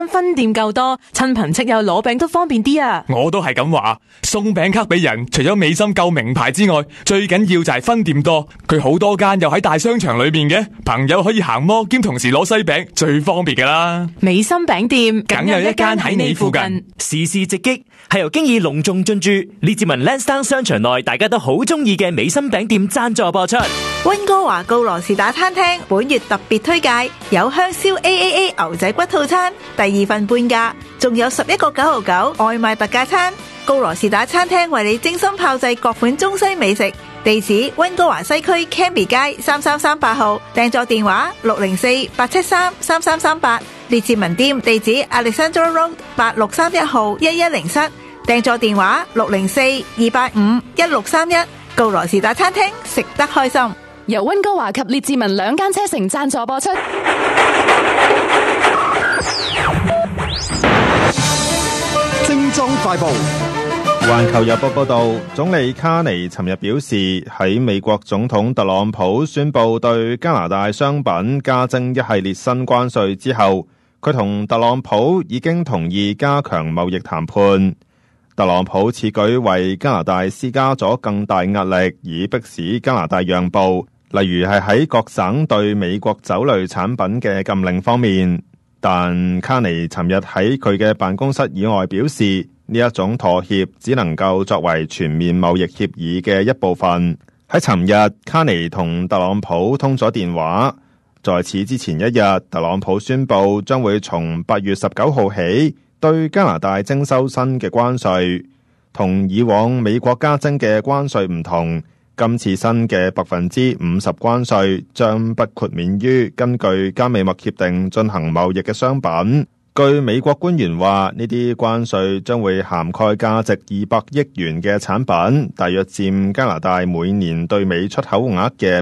分店夠多，親朋戚友攞餅都方便啲啊！ 我都係咁話，送餅卡俾人，除咗美心夠名牌之外，最緊要就係分店多。佢好多間又喺大商場裏面嘅，朋友可以行摩兼同時攞西餅，最方便噶啦。 美心餅店梗有一間喺你附近。 時事直擊係由經已隆重進駐列治文 Lansdowne 商場內大家都好中意嘅美心餅店贊助播出。 溫哥華告羅士打餐廳本月特別推介有香燒 AAA 牛仔骨套餐，第2份半價，仲有11個999外賣特價餐。告羅士打餐廳為你精心炮製各款中西美食，地址溫哥華西區 Cambie 街3338號，訂座電話604-873-3338。列治文店地址 Alexandra Road 8631號1107，訂座電話604-285-1631。告羅士打餐廳，食得開心。 由溫哥華及列治文兩間車城贊助播出。 精裝快報。環球日報報道，總理卡尼尋日表示，喺美國總統特朗普宣布對加拿大商品加徵一系列新關稅之後，佢同特朗普已經同意加強貿易談判。特朗普此舉為加拿大施加咗更大壓力，以迫使加拿大讓步，例如係喺各省對美國酒類產品嘅禁令方面。但卡尼尋日喺佢嘅辦公室以外表示，呢一種妥協只能夠作為全面貿易協議嘅一部分。喺尋日，卡尼同特朗普通咗電話。在此之前一日，特朗普宣布將會從8月19號起對加拿大徵收新嘅關稅，同以往美國加徵嘅關稅唔同。今次新嘅50%關稅將不豁免於根據加美貿協定進行貿易嘅商品。據美國官員話，呢啲關稅將會涵蓋價值200億元嘅產品，大約佔加拿大每年對美出口額嘅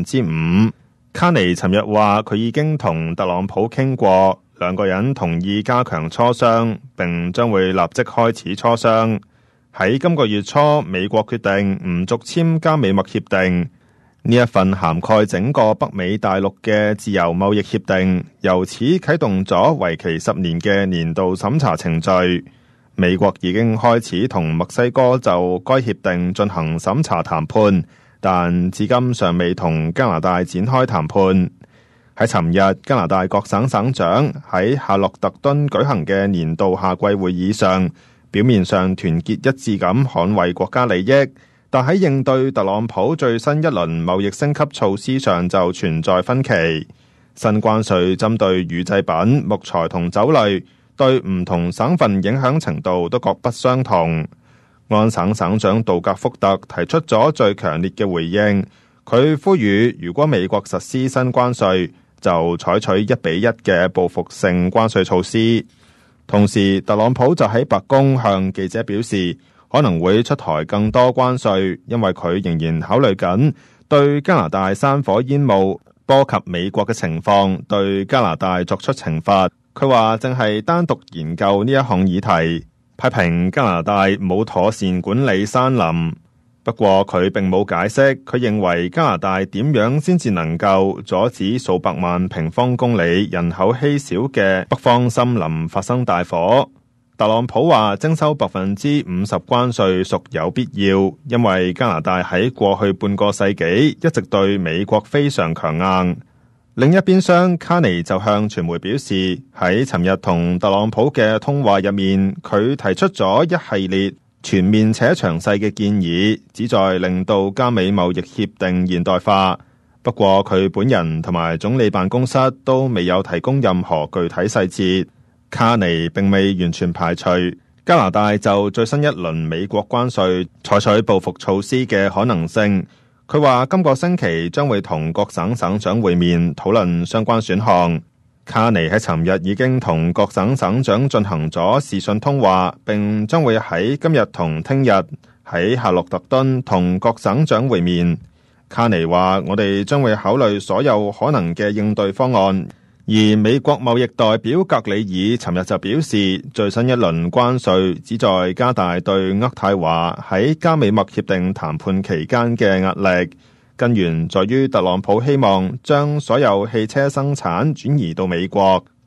5%。卡尼尋日話，佢已經同特朗普傾過，兩個人同意加強磋商，並將會立即開始磋商。喺今個月初，美國決定唔續簽加美貿協定。呢一份涵蓋整個北美大陸嘅自由貿易協定，由此啟動咗為期10年嘅年度審查程序。美國已經開始同墨西哥就該協定進行審查談判，但至今尚未同加拿大展開談判。喺尋日，加拿大各省省長喺夏洛特敦舉行嘅年度夏季會議上，表面上團結一致咁捍衛國家利益，但喺應對特朗普最新一輪貿易升級措施上就存在分歧。新關稅針對乳製品、木材同酒類，對唔同省份影響程度都各不相同。安省省長杜格福特提出咗最強烈嘅回應，佢呼籲如果美國實施新關稅，就採取1:1嘅報復性關稅措施。同時，特朗普就喺白宮向記者表示，可能會出台更多關稅，因為佢仍然考慮緊對加拿大山火煙霧波及美國嘅情況，對加拿大作出懲罰。佢話正係單獨研究呢一項議題，批評加拿大冇妥善管理山林。不過佢並冇解釋，佢認為加拿大點樣先至能夠阻止數百萬平方公里人口稀少嘅北方森林發生大火。特朗普話徵收50%關稅屬有必要，因為加拿大喺過去半個世紀一直對美國非常強硬。另一邊廂，卡尼就向傳媒表示，喺尋日同特朗普嘅通話入面，佢提出咗一系列全面且詳細嘅建議，旨在令到加美貿易協定現代化。不過佢本人同埋總理辦公室都未有提供任何具體細節。卡尼並未完全排除加拿大就最新一輪美國關稅採取報復措施嘅可能性。佢話今個星期將會同各省省長會面，討論相關選項。卡尼喺尋日已經同各省省長進行咗視訊通話，並將會喺今日同聽日喺夏洛特敦同各省長會面。卡尼話：我哋將會考慮所有可能嘅應對方案。而美國貿易代表格里爾尋日就表示，最新一輪關稅旨在加大對渥太華喺加美貿協定談判期間嘅壓力，根源在於特朗普希望將所有汽車生產轉移到美國。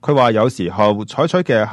佢話有時候採取嘅